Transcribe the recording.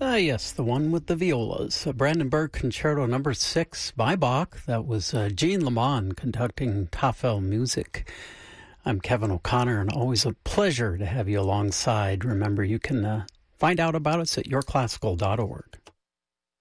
Yes, the one with the violas. Brandenburg Concerto Number 6 by Bach. That was Jean Lamont conducting Tafel music. I'm Kevin O'Connor, and always a pleasure to have you alongside. Remember, you can find out about us at yourclassical.org.